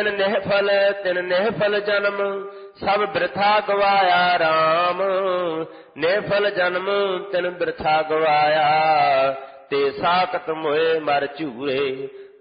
ਬਿਨ ਨਿਹਫਲ ਤਿਨ ਨਿਹਫਲ ਜਨਮ, ਸਭ ਬਿਰਥਾ ਗਵਾਇਆ ਰਾਮ। ਨਿਹਫਲ ਜਨਮ ਤਿਨ ਬਿਰਥਾ ਗਵਾਇਆ, ਤੇ ਸਾਖਤ ਮੋਏ ਮਰ ਝੂਰੇ।